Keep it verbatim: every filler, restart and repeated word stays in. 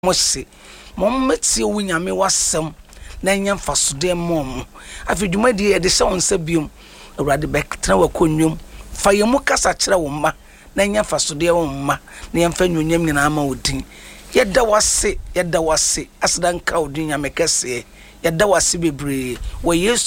Mose mom metie wo nyame wasem na nya mfasode mom afidwumadi e de se onsa biom awrade bektra wakonwom fa yemu kasa kire wo ma na nya mfasode wo ma na yemfa nwonyam nyina ama odin yeda wase yeda wase asdan ka odin nyame kase yeda wase bebre wo Yesu